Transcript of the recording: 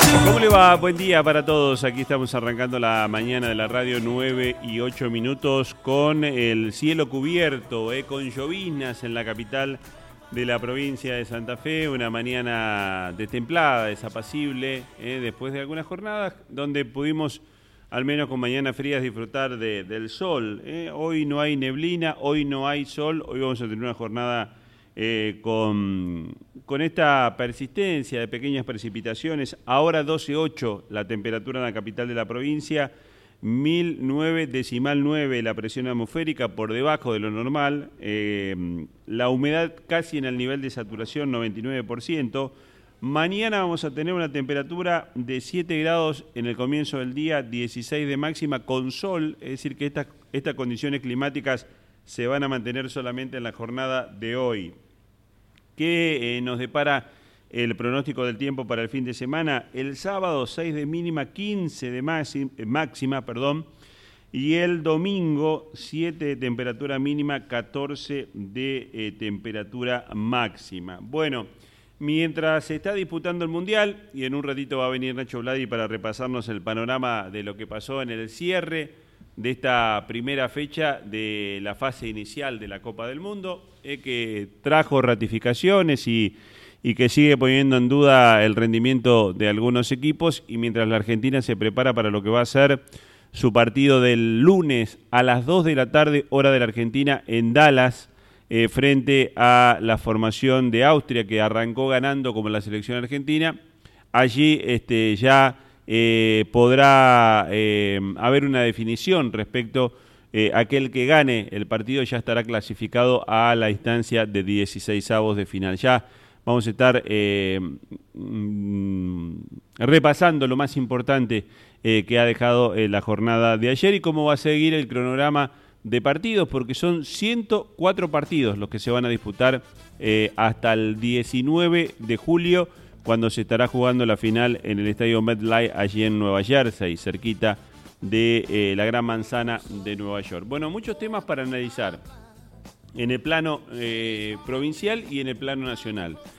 ¿Cómo le va? Buen día para todos. Aquí estamos arrancando la mañana de la radio, 9:08 con el cielo cubierto, con lloviznas en la capital de la provincia de Santa Fe. Una mañana destemplada, desapacible, después de algunas jornadas donde pudimos, al menos con mañanas frías, disfrutar del sol. Hoy no hay neblina, hoy no hay sol, hoy vamos a tener una jornada con esta persistencia de pequeñas precipitaciones. Ahora 12,8 la temperatura en la capital de la provincia, 1009,9 la presión atmosférica, por debajo de lo normal, la humedad casi en el nivel de saturación, 99%. Mañana vamos a tener una temperatura de 7 grados en el comienzo del día, 16 de máxima con sol, es decir que estas condiciones climáticas se van a mantener solamente en la jornada de hoy. ¿Qué nos depara el pronóstico del tiempo para el fin de semana? El sábado 6 de mínima, 15 de máxima, y el domingo 7 de temperatura mínima, 14 de temperatura máxima. Bueno, mientras se está disputando el Mundial, y en un ratito va a venir Nacho Vladi para repasarnos el panorama de lo que pasó en el cierre de esta primera fecha de la fase inicial de la Copa del Mundo, que trajo ratificaciones y que sigue poniendo en duda el rendimiento de algunos equipos, y mientras la Argentina se prepara para lo que va a ser su partido del lunes a las 2 de la tarde, hora de la Argentina, en Dallas, frente a la formación de Austria, que arrancó ganando como la selección argentina. Allí ya podrá haber una definición respecto a aquel que gane el partido, ya estará clasificado a la instancia de 16avos de final. Ya vamos a estar repasando lo más importante que ha dejado la jornada de ayer y cómo va a seguir el cronograma de partidos, porque son 104 partidos los que se van a disputar hasta el 19 de julio, cuando se estará jugando la final en el estadio MetLife, allí en Nueva Jersey, cerquita de la Gran Manzana de Nueva York. Bueno, muchos temas para analizar en el plano provincial y en el plano nacional.